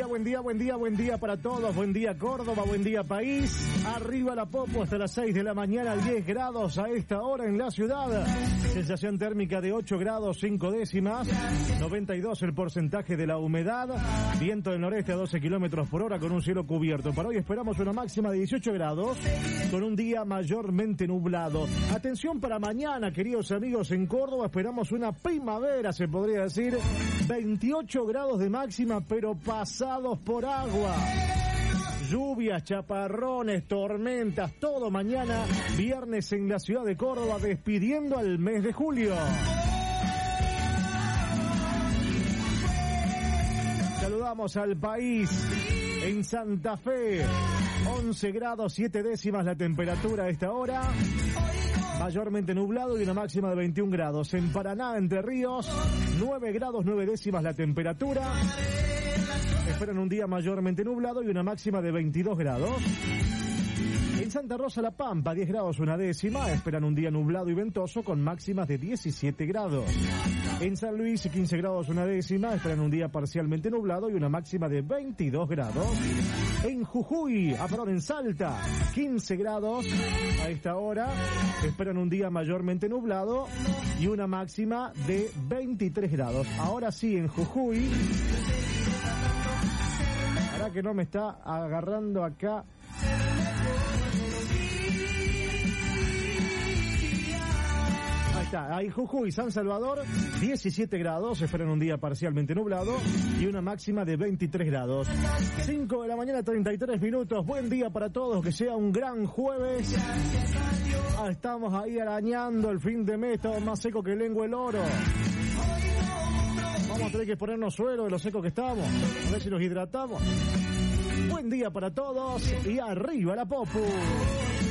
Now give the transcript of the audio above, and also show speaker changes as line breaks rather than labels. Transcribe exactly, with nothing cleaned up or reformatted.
buen día, buen día, buen día para todos. Buen día Córdoba, buen día país. Arriba la Popo hasta las seis de la mañana, diez grados a esta hora en la ciudad. Sensación térmica de ocho grados cinco décimas. noventa y dos el porcentaje de la humedad. Viento del noreste a doce kilómetros por hora con un cielo cubierto. Para hoy esperamos una máxima de dieciocho grados con un día mayormente nublado. Atención para mañana, queridos amigos, en Córdoba esperamos una primavera, se podría decir. veintiocho grados de máxima, pero pasados por agua. Lluvias, chaparrones, tormentas, todo mañana, viernes en la ciudad de Córdoba, despidiendo al mes de julio. Saludamos al país. En Santa Fe, once grados siete décimas la temperatura a esta hora. Mayormente nublado y una máxima de veintiún grados. En Paraná, Entre Ríos, nueve grados nueve décimas la temperatura. Esperan un día mayormente nublado y una máxima de veintidós grados. En Santa Rosa, La Pampa, diez grados una décima. Esperan un día nublado y ventoso con máximas de diecisiete grados. En San Luis, quince grados una décima. Esperan un día parcialmente nublado y una máxima de veintidós grados. En Jujuy, ah, perdón, en Salta, quince grados a esta hora. Esperan un día mayormente nublado y una máxima de veintitrés grados. Ahora sí, en Jujuy. Ahora que no me está agarrando acá. Ahí está, ahí Jujuy, San Salvador, diecisiete grados, esperan un día parcialmente nublado y una máxima de veintitrés grados. cinco de la mañana, treinta y tres minutos, buen día para todos, que sea un gran jueves. Ah, estamos ahí arañando el fin de mes, estamos más seco que lengua el oro. Vamos a tener que ponernos suero de lo seco que estamos, a ver si nos hidratamos. Buen día para todos y arriba la Popu.